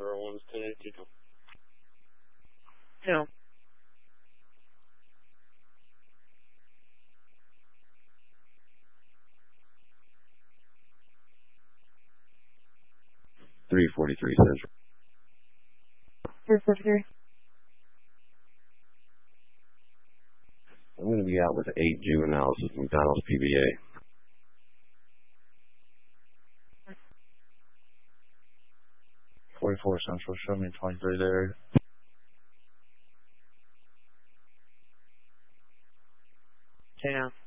one's 1082. No. Central. 443. I'm going to be out with 8 juveniles at McDonald's PBA. .44 Central, show me 23 there. Okay, now.